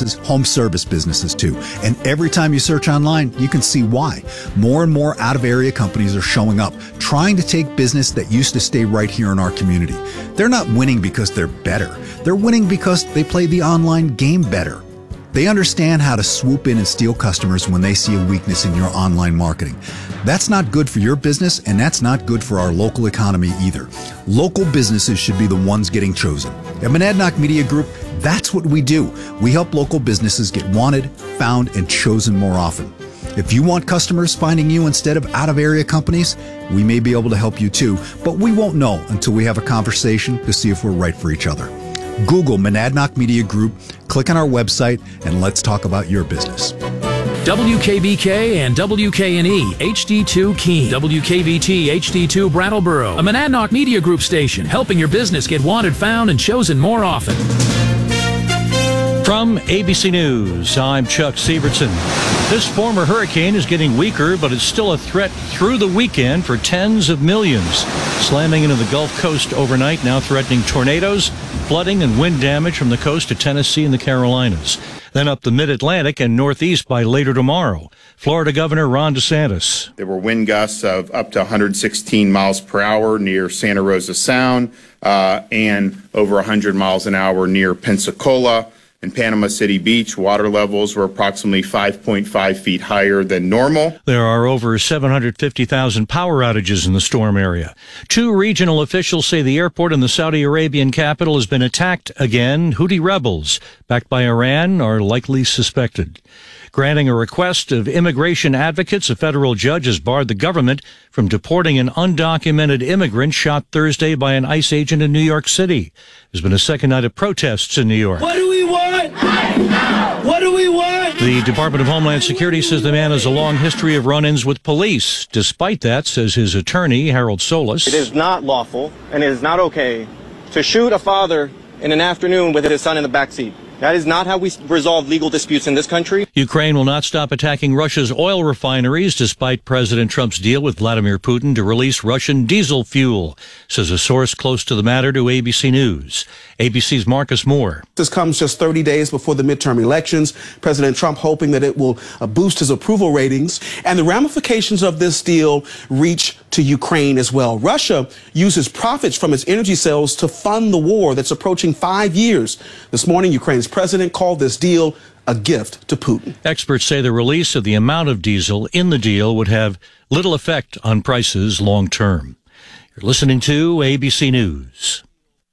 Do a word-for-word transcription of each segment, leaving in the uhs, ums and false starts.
businesses, home service businesses too. And every time you search online, you can see why. More and more out-of-area companies are showing up, trying to take business that used to stay right here in our community. They're not winning because they're better. They're winning because they play the online game better. They understand how to swoop in and steal customers when they see a weakness in your online marketing. That's not good for your business, and that's not good for our local economy either. Local businesses should be the ones getting chosen. At Monadnock Media Group, that's what we do. We help local businesses get wanted, found, and chosen more often. If you want customers finding you instead of out-of-area companies, we may be able to help you too, but we won't know until we have a conversation to see if we're right for each other. Google Monadnock Media Group, click on our website, and let's talk about your business. W K B K and W K N E H D two Keene, W K V T H D two Brattleboro, a Monadnock Media Group station, helping your business get wanted, found, and chosen more often. From A B C News, I'm Chuck Sievertson. This former hurricane is getting weaker, but it's still a threat through the weekend for tens of millions. Slamming into the Gulf Coast overnight, now threatening tornadoes, flooding, and wind damage from the coast to Tennessee and the Carolinas. Then up the mid-Atlantic and northeast by later tomorrow. Florida Governor Ron DeSantis. There were wind gusts of up to one hundred sixteen miles per hour near Santa Rosa Sound uh, and over one hundred miles an hour near Pensacola. In Panama City Beach, water levels were approximately five point five feet higher than normal. There are over seven hundred fifty thousand power outages in the storm area. Two regional officials say the airport in the Saudi Arabian capital has been attacked again. Houthi rebels, backed by Iran, are likely suspected. Granting a request of immigration advocates, a federal judge has barred the government from deporting an undocumented immigrant shot Thursday by an ICE agent in New York City. There's been a second night of protests in New York. What do we want? What do we want? The Department of Homeland Security says the man has a long history of run-ins with police. Despite that, says his attorney, Harold Solis, it is not lawful and it is not okay to shoot a father in an afternoon with his son in the backseat. That is not how we resolve legal disputes in this country. Ukraine will not stop attacking Russia's oil refineries despite President Trump's deal with Vladimir Putin to release Russian diesel fuel, says a source close to the matter to A B C News. A B C's Marcus Moore. This comes just thirty days before the midterm elections. President Trump hoping that it will uh, boost his approval ratings. And the ramifications of this deal reach to Ukraine as well. Russia uses profits from its energy sales to fund the war that's approaching five years. This morning, Ukraine's president called this deal a gift to Putin. Experts say the release of the amount of diesel in the deal would have little effect on prices long term. You're listening to A B C News.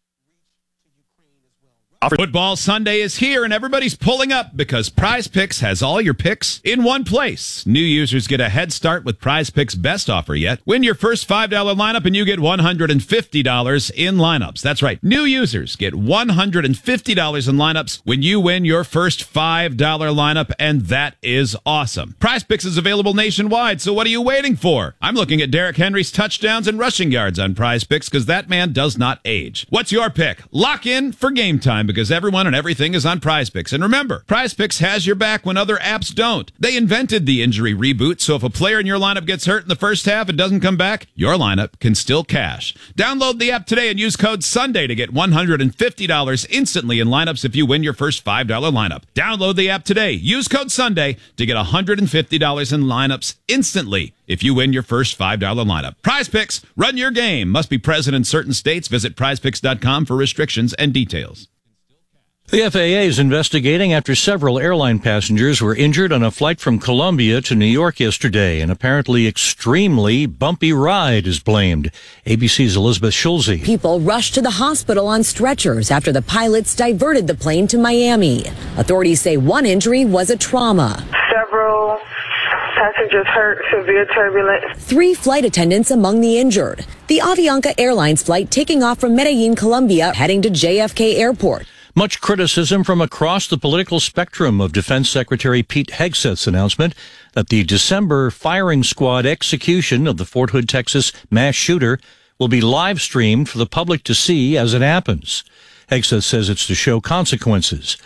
Football Sunday is here, and everybody's pulling up because Prize Picks has all your picks in one place. New users get a head start with Prize Picks' best offer yet. Win your first five dollar lineup, and you get one hundred fifty dollars in lineups. That's right. New users get one hundred fifty dollars in lineups when you win your first five dollar lineup, and that is awesome. Prize Picks is available nationwide, so what are you waiting for? I'm looking at Derrick Henry's touchdowns and rushing yards on Prize Picks because that man does not age. What's your pick? Lock in for game time, because everyone and everything is on Prize Picks. And remember, Prize Picks has your back when other apps don't. They invented the injury reboot, so if a player in your lineup gets hurt in the first half and doesn't come back, your lineup can still cash. Download the app today and use code SUNDAY to get one hundred fifty dollars instantly in lineups if you win your first five dollar lineup. Download the app today. Use code SUNDAY to get one hundred fifty dollars in lineups instantly if you win your first five dollar lineup. Prize Picks, run your game. Must be present in certain states. Visit prize picks dot com for restrictions and details. The F A A is investigating after several airline passengers were injured on a flight from Colombia to New York yesterday. An apparently extremely bumpy ride is blamed. A B C's Elizabeth Schulze. People rushed to the hospital on stretchers after the pilots diverted the plane to Miami. Authorities say one injury was a trauma. Several passengers hurt, severe turbulence. Three flight attendants among the injured. The Avianca Airlines flight taking off from Medellin, Colombia, heading to J F K Airport. Much criticism from across the political spectrum of Defense Secretary Pete Hegseth's announcement that the December firing squad execution of the Fort Hood, Texas mass shooter will be live streamed for the public to see as it happens. Hegseth says it's to show consequences.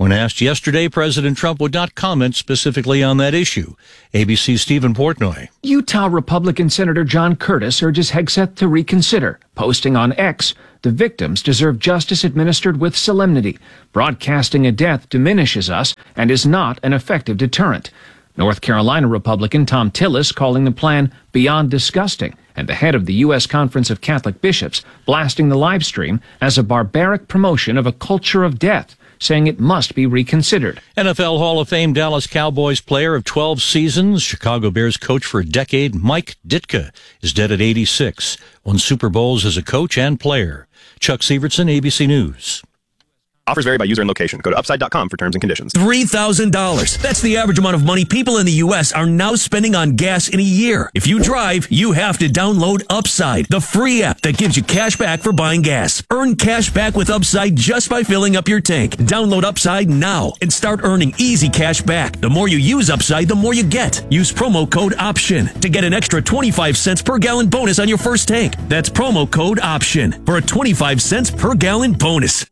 When asked yesterday, President Trump would not comment specifically on that issue. A B C's Stephen Portnoy. Utah Republican Senator John Curtis urges Hegseth to reconsider, posting on X, "The victims deserve justice administered with solemnity. Broadcasting a death diminishes us and is not an effective deterrent." North Carolina Republican Tom Tillis calling the plan beyond disgusting, and the head of the U S Conference of Catholic Bishops blasting the live stream as a barbaric promotion of a culture of death, saying it must be reconsidered. N F L Hall of Fame Dallas Cowboys player of twelve seasons, Chicago Bears coach for a decade, Mike Ditka, is dead at eighty-six. Won Super Bowls as a coach and player. Chuck Sievertson, A B C News. Offers vary by user and location. Go to upside dot com for terms and conditions. three thousand dollars. That's the average amount of money people in the U S are now spending on gas in a year. If you drive, you have to download Upside, the free app that gives you cash back for buying gas. Earn cash back with Upside just by filling up your tank. Download Upside now and start earning easy cash back. The more you use Upside, the more you get. Use promo code OPTION to get an extra twenty-five cents per gallon bonus on your first tank. That's promo code OPTION for a twenty-five cents per gallon bonus.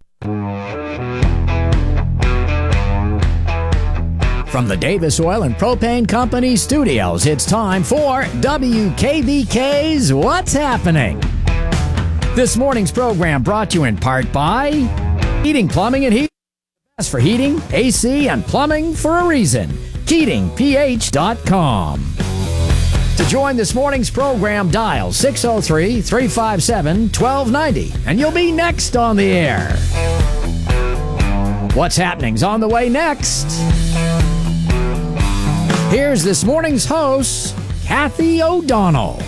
From the Davis Oil and Propane Company studios, it's time for W K B K's What's Happening. This morning's program brought to you in part by Heating, Plumbing, and Heat. Best for heating, A C, and plumbing for a reason. Keating P H dot com. To join this morning's program, dial six oh three, three five seven, one two nine oh, and you'll be next on the air. What's Happening's on the way next. Here's this morning's host, Kathy O'Donnell.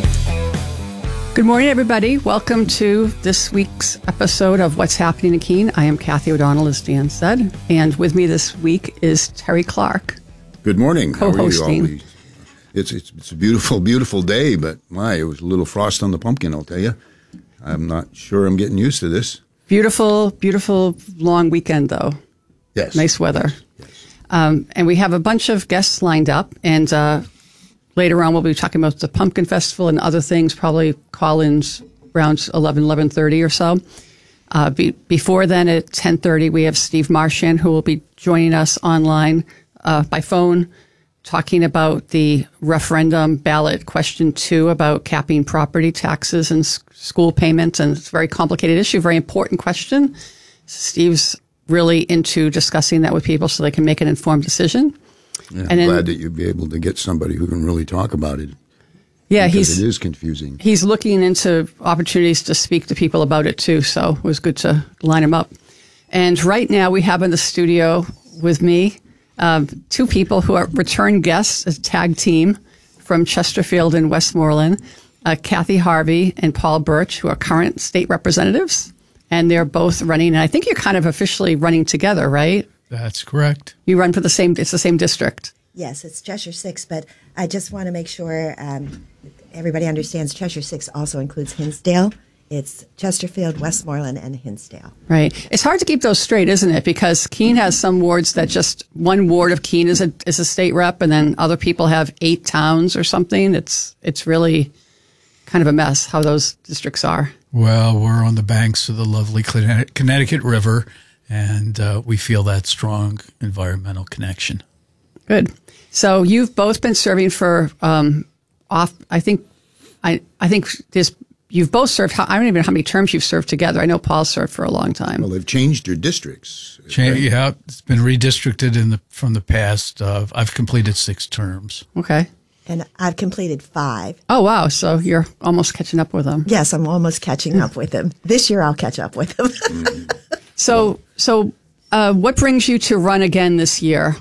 Good morning, everybody. Welcome to this week's episode of What's Happening in Keene. I am Kathy O'Donnell, as Dan said, and with me this week is Terry Clark. Good morning. Co-hosting. How are you all? It's, it's, it's a beautiful, beautiful day, but my, it was a little frost on the pumpkin, I'll tell you. I'm not sure I'm getting used to this. Beautiful, beautiful long weekend, though. Yes. Nice weather. Yes. Yes. Um, and we have a bunch of guests lined up, and uh, later on we'll be talking about the Pumpkin Festival and other things, probably call-ins around eleven, eleven thirty or so. Uh, be, before then, at ten thirty, we have Steve Marchand, who will be joining us online uh, by phone, talking about the referendum ballot question two about capping property taxes and s- school payments. And it's a very complicated issue, very important question. Steve's really into discussing that with people so they can make an informed decision. Yeah, I'm and then, glad that you'd be able to get somebody who can really talk about it. Yeah, because he's it is confusing. He's looking into opportunities to speak to people about it too, so it was good to line him up. And right now we have in the studio with me um, two people who are return guests, a tag team from Chesterfield and Westmoreland, uh, Kathy Harvey and Paul Birch, who are current state representatives, and they're both running. And I think you're kind of officially running together, right? That's correct. You run for the same. It's the same district. Yes, it's Cheshire Six, but I just want to make sure um, everybody understands Cheshire Six also includes Hinsdale. It's Chesterfield, Westmoreland, and Hinsdale. Right. It's hard to keep those straight, isn't it? Because Keene has some wards that just one ward of Keene is a is a state rep, and then other people have eight towns or something. It's it's really kind of a mess how those districts are. Well, we're on the banks of the lovely Connecticut River, and uh, we feel that strong environmental connection. Good. So you've both been serving for um, off. I think I I think there's. You've both served, I don't even know how many terms you've served together. I know Paul served for a long time. Well, they've changed your districts. Change, yeah, it's been redistricted in the from the past. Uh, I've completed six terms. Okay. And I've completed five. Oh, wow. So you're almost catching up with them. Yes, I'm almost catching up with them. This year I'll catch up with them. so, so uh, what brings you to run again this year?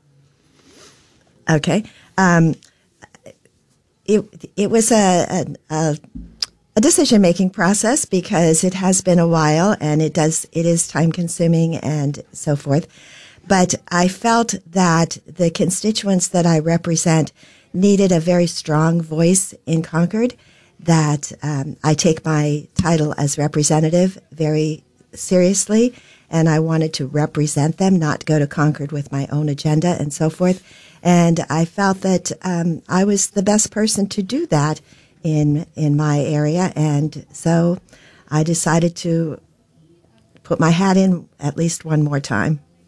Okay. Um, it, it was a... a, a A decision-making process because it has been a while and it does, it is time-consuming and so forth. But I felt that the constituents that I represent needed a very strong voice in Concord, that um, I take my title as representative very seriously, and I wanted to represent them, not go to Concord with my own agenda and so forth. And I felt that um, I was the best person to do that in in my area, and so I decided to put my hat in at least one more time.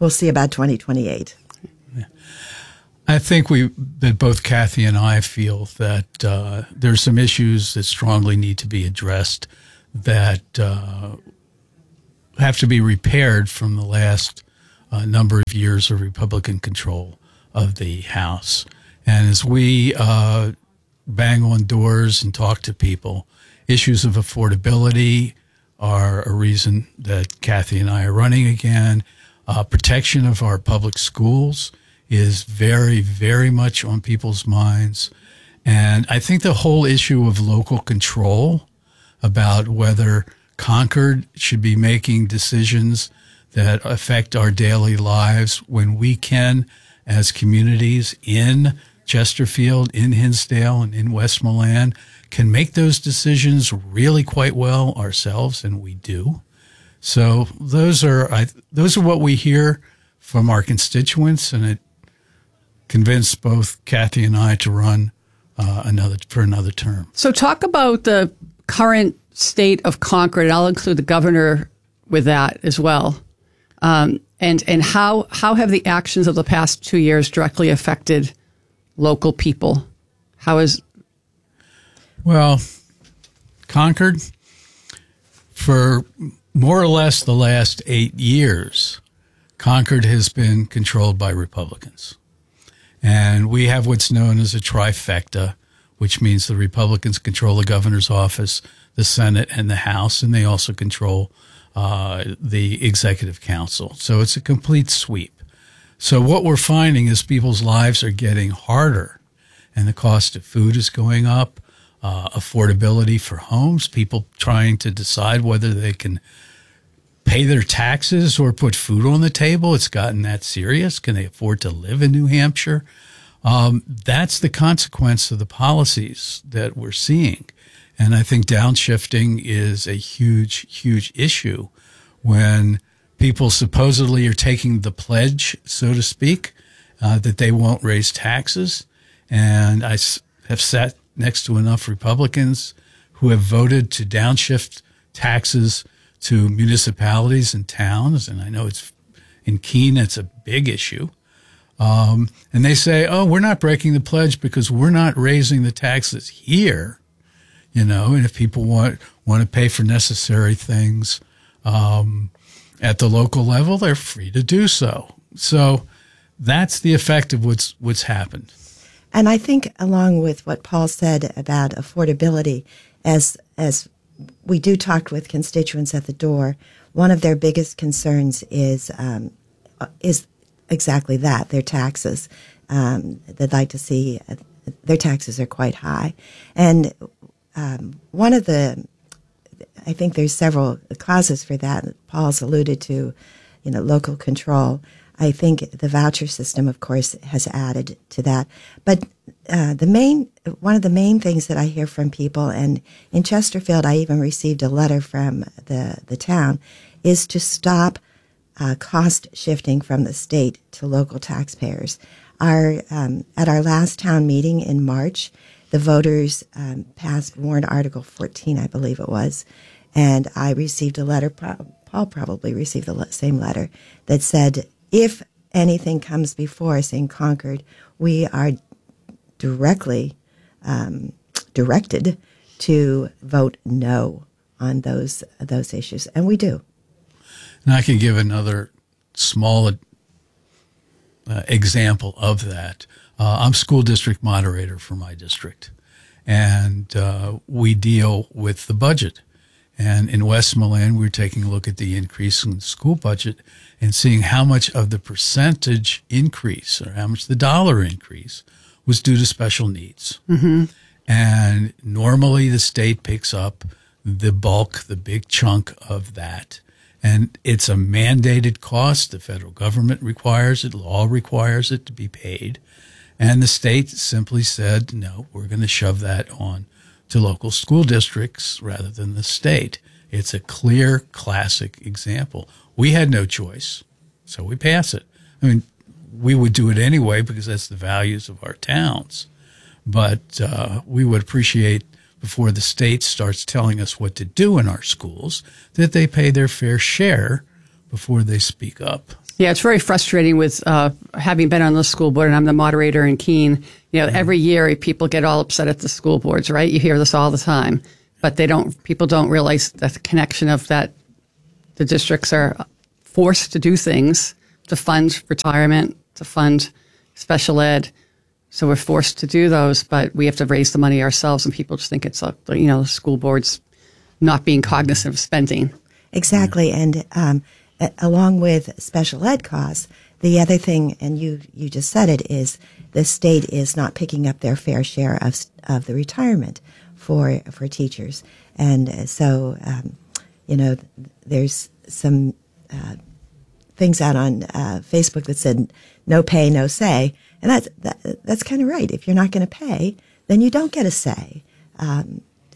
we'll see about twenty twenty-eight. I think we that both Kathy and I feel that uh, there's some issues that strongly need to be addressed that uh, have to be repaired from the last uh, number of years of Republican control of the House. And as we uh, bang on doors and talk to people, issues of affordability are a reason that Kathy and I are running again. Uh, protection of our public schools is very, very much on people's minds. And I think the whole issue of local control about whether Concord should be making decisions that affect our daily lives when we can, as communities in Chesterfield, in Hinsdale, and in Westmoreland, can make those decisions really quite well ourselves, and we do. So those are I, those are what we hear from our constituents, and it convinced both Kathy and I to run uh, another for another term. So talk about the current state of Concord, and I'll include the governor with that as well. Um, and and how how have the actions of the past two years directly affected local people? How is well, Concord, for more or less the last eight years, Concord has been controlled by Republicans. And we have what's known as a trifecta, which means the Republicans control the governor's office, the Senate, and the House, and they also control uh, the executive council. So it's a complete sweep. So what we're finding is people's lives are getting harder, and the cost of food is going up, uh, affordability for homes, people trying to decide whether they can pay their taxes or put food on the table. It's gotten that serious. Can they afford to live in New Hampshire? Um, that's the consequence of the policies that we're seeing. And I think downshifting is a huge, huge issue when people supposedly are taking the pledge, so to speak, uh, that they won't raise taxes. And I s- have sat next to enough Republicans who have voted to downshift taxes to municipalities and towns, and I know it's in Keene, it's a big issue. Um, and they say, oh, we're not breaking the pledge because we're not raising the taxes here, you know, and if people want, want to pay for necessary things um, at the local level, they're free to do so. So that's the effect of what's what's happened. And I think along with what Paul said about affordability, as as we do talk with constituents at the door, one of their biggest concerns is um, is exactly that, their taxes. Um, they'd like to see uh, their taxes are quite high. And um, one of the, I think there's several causes for that. Paul's alluded to, you know, local control. I think the voucher system, of course, has added to that. But uh, the main, one of the main things that I hear from people, and in Chesterfield, I even received a letter from the, the town, is to stop uh, cost shifting from the state to local taxpayers. Our um, at our last town meeting in March, the voters um, passed warrant Article fourteen, I believe it was, and I received a letter. Paul probably received the same letter that said, if anything comes before us in Concord, we are directly um, directed to vote no on those those issues, and we do. And I can give another small uh, example of that. Uh, I'm school district moderator for my district, and uh, we deal with the budget. And in Westmoreland, we're taking a look at the increase in the school budget and seeing how much of the percentage increase or how much the dollar increase was due to special needs. Mm-hmm. And normally the state picks up the bulk, the big chunk of that. And it's a mandated cost. The federal government requires it. Law requires it to be paid. And the state simply said, no, we're going to shove that on to local school districts rather than the state. It's a clear, classic example. We had no choice, so we pass it. I mean, we would do it anyway because that's the values of our towns. But uh, we would appreciate, before the state starts telling us what to do in our schools, that they pay their fair share before they speak up. Yeah, it's very frustrating with uh, having been on the school board, and I'm the moderator in Keene. You know, every year people get all upset at the school boards, right? You hear this all the time, but they don't. People don't realize that the connection of that. The districts are forced to do things to fund retirement, to fund special ed. So we're forced to do those, but we have to raise the money ourselves, and people just think it's a, you know, the school boards not being cognizant of spending. Exactly, and um, along with special ed costs, the other thing, and you, you just said it, is the state is not picking up their fair share of of the retirement for for teachers, and so um, you know there's some uh, things out on uh, Facebook that said no pay, no say, and that's that, that's kind of right. If you're not going to pay, then you don't get a say. Um,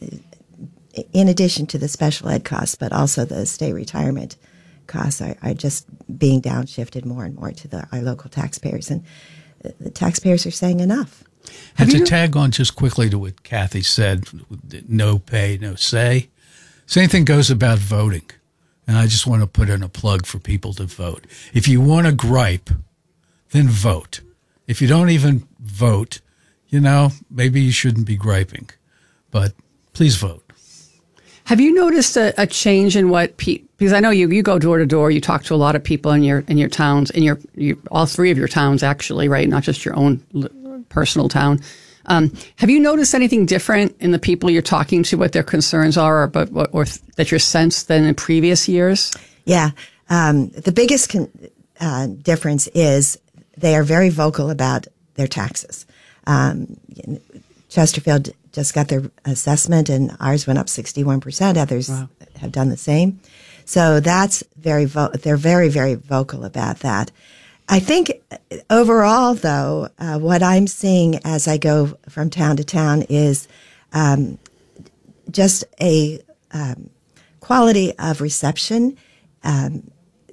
in addition to the special ed costs, but also the state retirement costs are, are just being downshifted more and more to the, our local taxpayers, and the taxpayers are saying enough. And to tag on just quickly to what Kathy said, no pay, no say, same thing goes about voting. And I just want to put in a plug for people to vote. If you want to gripe, then vote. If you don't even vote, you know, maybe you shouldn't be griping, but please vote. Have you noticed a, a change in what people, because I know you, you go door to door, you talk to a lot of people in your in your towns, in your, your all three of your towns actually, right? Not just your own personal town. Um, have you noticed anything different in the people you're talking to, what their concerns are, or, but, or, or that you're sensed than in previous years? Yeah. Um, the biggest con- uh, difference is they are very vocal about their taxes. Um, Chesterfield just got their assessment, and ours went up sixty-one percent. Others wow. have done the same. So that's very, vo- they're very, very vocal about that. I think overall, though, uh, what I'm seeing as I go from town to town is um, just a um, quality of reception. Um,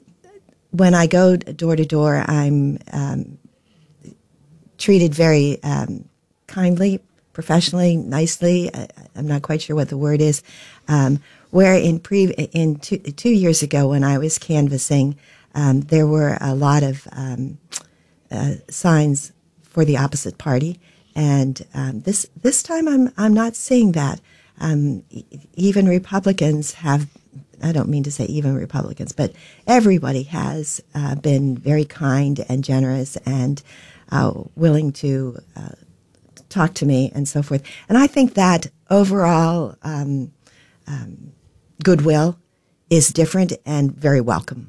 when I go door to door, I'm um, treated very um, kindly, professionally, nicely. I, I'm not quite sure what the word is. Um, where in pre in two, two years ago, when I was canvassing, um, there were a lot of um, uh, signs for the opposite party, and um, this this time I'm I'm not seeing that. Um, e- even Republicans have. I don't mean to say even Republicans, but everybody has uh, been very kind and generous and uh, willing to uh, talk to me and so forth. And I think that overall um, um, goodwill is different and very welcome.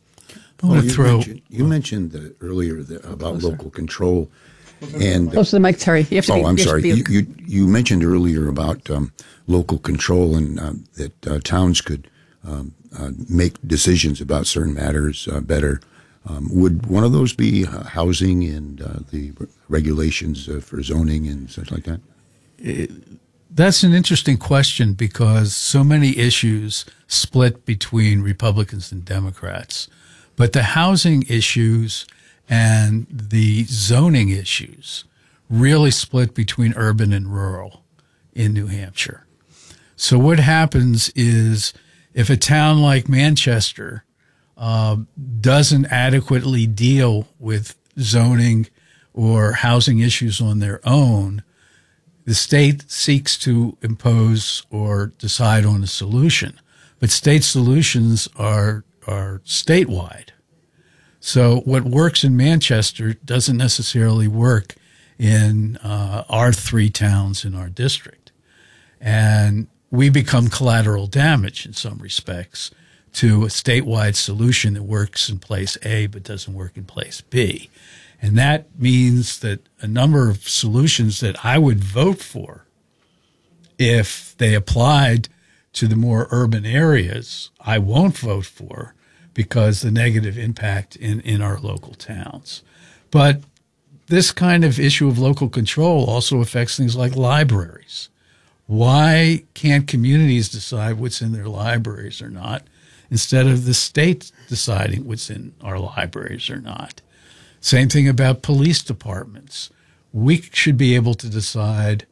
I want to throw. Mentioned, you mentioned the, earlier the, about Closer. local control, and close to the mic, Terry. You have to oh, be, I'm you sorry. Be, you, you you mentioned earlier about um, local control and uh, that uh, towns could um, uh, make decisions about certain matters uh, better. Um, would one of those be uh, housing and uh, the regulations uh, for zoning and such like that? It, that's an interesting question because so many issues split between Republicans and Democrats. But the housing issues and the zoning issues really split between urban and rural in New Hampshire. So what happens is if a town like Manchester uh, doesn't adequately deal with zoning or housing issues on their own, the state seeks to impose or decide on a solution. But state solutions are are statewide. So what works in Manchester doesn't necessarily work in uh, our three towns in our district. And we become collateral damage in some respects to a statewide solution that works in place A but doesn't work in place B. And that means that a number of solutions that I would vote for if they applied to the more urban areas, I won't vote for because the negative impact in, in our local towns. But this kind of issue of local control also affects things like libraries. Why can't communities decide what's in their libraries or not instead of the state deciding what's in our libraries or not? Same thing about police departments. We should be able to decide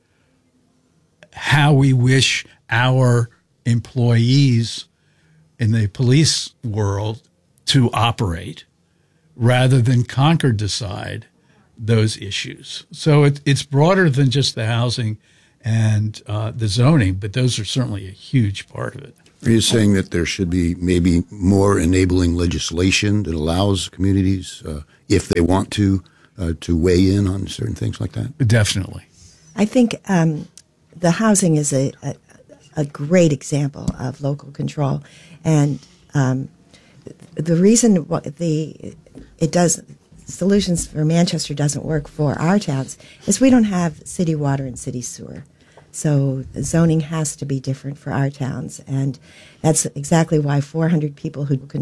how we wish our employees in the police world to operate rather than Concord decide those issues. So it, it's broader than just the housing and uh, the zoning, but those are certainly a huge part of it. Are you saying that there should be maybe more enabling legislation that allows communities, uh, if they want to, uh, to weigh in on certain things like that? Definitely. I think um, the housing is a, a, a great example of local control. And um, the reason what the it does Solutions for Manchester doesn't work for our towns is we don't have city water and city sewer. So zoning has to be different for our towns, and that's exactly why four hundred people who control